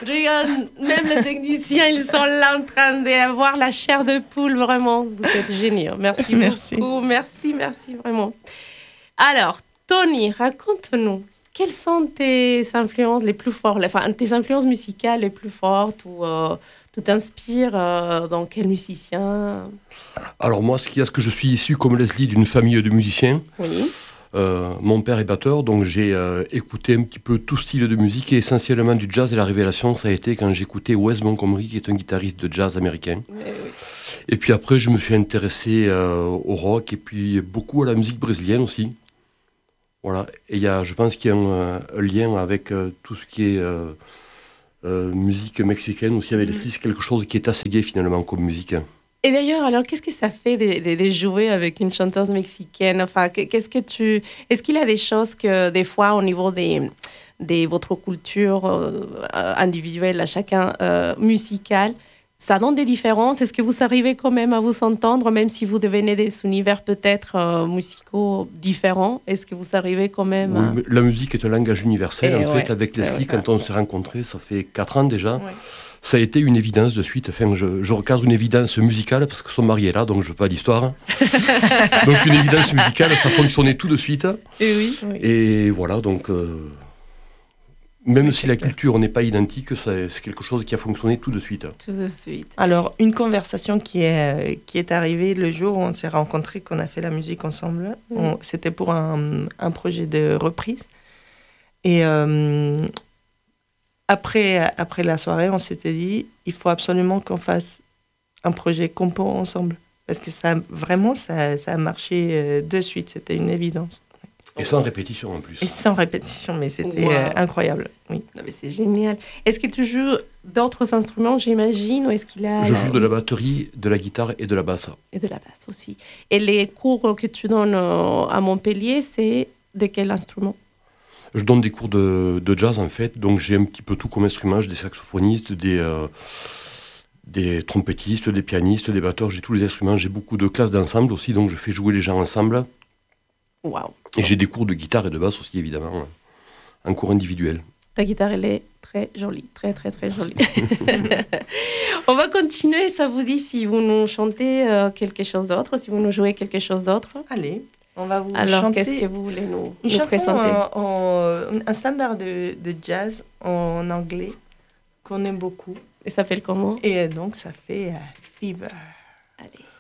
Regarde, même les techniciens, ils sont là en train d'avoir la chair de poule, vraiment. Vous êtes géniaux. Merci beaucoup. Merci, vraiment. Alors, Tony, raconte-nous, quelles sont tes influences les plus fortes, enfin, tes influences musicales les plus fortes ou tu t'inspires dans quel musicien? Alors moi, ce que je suis issu, comme Leslie, d'une famille de musiciens. Oui. Mon père est batteur, donc j'ai écouté un petit peu tout style de musique et essentiellement du jazz. Et la révélation, ça a été quand j'écoutais Wes Montgomery, qui est un guitariste de jazz américain. Oui. Et puis après, je me suis intéressé au rock et puis beaucoup à la musique brésilienne aussi. Voilà. Et je pense qu'il y a un lien avec tout ce qui est musique mexicaine aussi, avec les six, quelque chose qui est assez gai finalement comme musique. Et d'ailleurs, alors, qu'est-ce que ça fait de jouer avec une chanteuse mexicaine? Enfin, est-ce qu'il y a des choses que, des fois, au niveau de votre culture individuelle, à chacun, musicale, ça donne des différences? Est-ce que vous arrivez quand même à vous entendre, même si vous devenez des univers peut-être musicaux différents? Est-ce que vous arrivez quand même Oui, mais la musique est un langage universel, en fait. Avec Leslie, quand on s'est rencontrés, ça fait 4 ans déjà. Ouais. Ça a été une évidence de suite. Enfin, je recadre une évidence musicale parce que son mari est là, donc je veux pas d'histoire. Donc une évidence musicale, ça fonctionnait tout de suite. Et oui. Et voilà, donc même si la culture n'est pas identique, c'est quelque chose qui a fonctionné tout de suite. Tout de suite. Alors, une conversation qui est arrivée le jour où on s'est rencontrés, qu'on a fait la musique ensemble. C'était pour un projet de reprise. Et après la soirée, on s'était dit, il faut absolument qu'on fasse un projet compo ensemble. Parce que ça a marché de suite, c'était une évidence. Et sans répétition en plus. Et sans répétition, mais c'était incroyable. Oui. Non, mais c'est génial. Est-ce que tu joues d'autres instruments, j'imagine, ou est-ce qu'il a... Je joue de la batterie, de la guitare et de la basse. Et de la basse aussi. Et les cours que tu donnes à Montpellier, c'est de quel instrument? Je donne des cours de jazz en fait, donc j'ai un petit peu tout comme instrument. J'ai des saxophonistes, des trompettistes, des pianistes, des batteurs, j'ai tous les instruments. J'ai beaucoup de classes d'ensemble aussi, donc je fais jouer les gens ensemble. Wow. Et j'ai des cours de guitare et de basse aussi, évidemment, en cours individuel. Ta guitare, elle est très jolie, très jolie. On va continuer, ça vous dit, si vous nous chantez quelque chose d'autre, si vous nous jouez quelque chose d'autre? Allez, on va vous Alors, chanter. qu'est-ce que vous voulez nous présenter? Une un standard de jazz en anglais qu'on aime beaucoup. Et ça fait comment? Et donc, ça fait Fever. Allez.